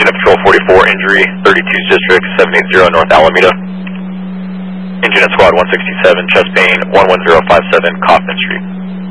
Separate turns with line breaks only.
Unit Patrol 44, injury, 32nd District, 780 North Alameda. Engine at Squad 167, chest pain, 11057 Kaufman Street.